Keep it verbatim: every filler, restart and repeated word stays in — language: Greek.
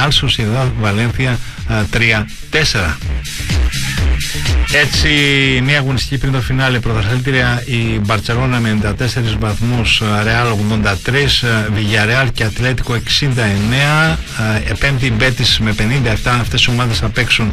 Real Sociedad Valencia τρία τέσσερα. Έτσι, μία αγωνιστική πριν το φινάλε, πρωταθλήτρια η Μπαρτσελόνα με ενενήντα τέσσερις βαθμούς, Ρεάλ ογδόντα τρεις, Villarreal και Ατλέτικο εξήντα εννέα, πέμπτη η Μπέτις με πενήντα επτά. Αυτές οι ομάδες θα παίξουν